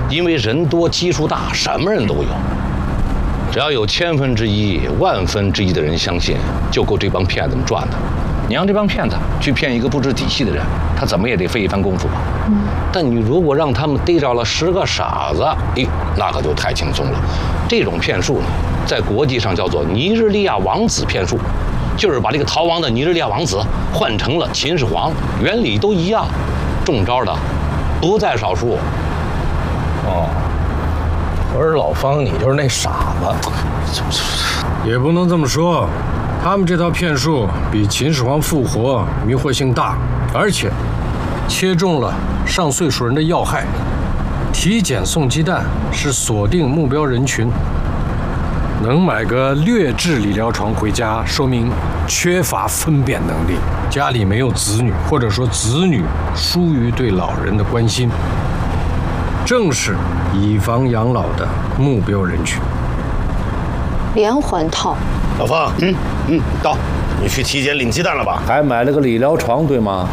因为人多基数大，什么人都有。只要有1/1000、1/1000的人相信，就够这帮骗子们赚的。你让这帮骗子去骗一个不知底细的人，他怎么也得费一番功夫吧？但你如果让他们逮着了10个傻子，那可就太轻松了。这种骗术呢，在国际上叫做尼日利亚王子骗术，就是把这个逃亡的尼日利亚王子换成了秦始皇，原理都一样，中招的不在少数。 哦，我说老方，你就是那傻子。 也不能这么说，他们这套骗术比秦始皇复活迷惑性大，而且切中了上岁数人的要害。体检送鸡蛋是锁定目标人群，能买个劣质理疗床回家，说明缺乏分辨能力，家里没有子女，或者说子女疏于对老人的关心，正是以房养老的目标人群。 连环套。 老方，到，你去体检领鸡蛋了吧？ 还买了个理疗床，对吗？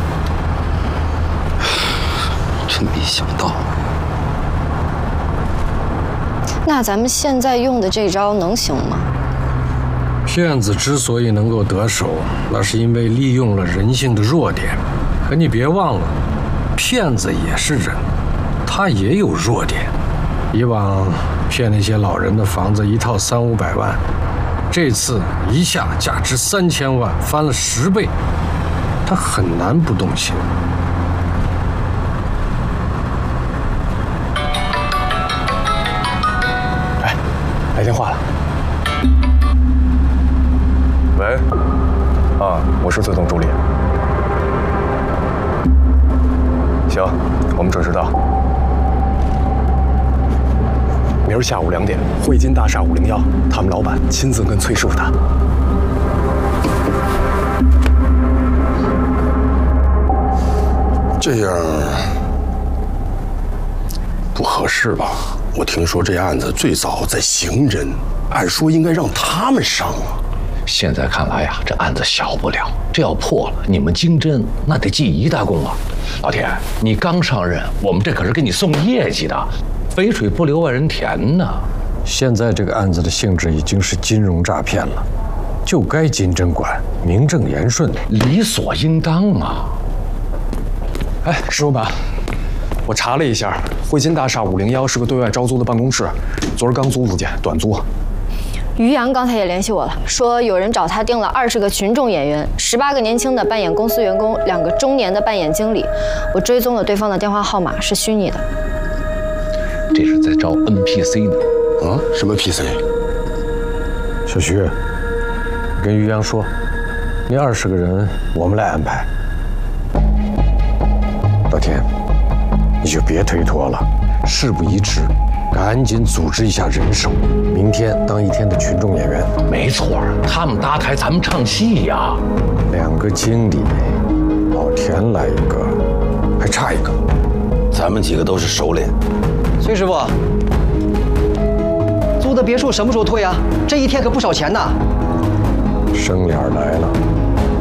真没想到。 那咱们现在用的这招能行吗？ 骗子之所以能够得手，那是因为利用了人性的弱点。可你别忘了，骗子也是人，他也有弱点。以往骗那些老人的房子一套300-500万，这次一下价值3000万，翻了10倍，他很难不动心。 哎，来电话了。喂，我是崔总助理。行，我们准时到。明儿下午2点，汇金大厦501，他们老板亲自跟崔师傅谈。 这样不合适吧？我听说这案子最早在刑侦，按说应该让他们上啊。 现在看来呀，这案子小不了，这要破了，你们经侦那得记一大功啊！老田，你刚上任，我们这可是给你送业绩的，肥水不流外人田呐。 现在这个案子的性质已经是金融诈骗了，就该金针管，名正言顺， 理所应当啊。 哎，石老板，我查了一下，汇金大厦501是个对外招租的办公室，昨儿刚租出去，短租。 于洋刚才也联系我了，说有人找他订了20个群众演员，18个年轻的扮演公司员工，2个中年的扮演经理。我追踪了对方的电话号码，是虚拟的。 这是在招 NPC 呢。 啊？什么 PC？ 小徐，你跟于洋说，那20个人我们来安排。老田，你就别推脱了，事不宜迟。赶紧组织一下人手，明天当一天的群众演员。 没错，他们搭台，咱们唱戏呀。 2个经理，老田来一个，还差一个。 咱们几个都是熟脸。 崔师傅，租的别墅什么时候退啊？这一天可不少钱呢。 生脸来了。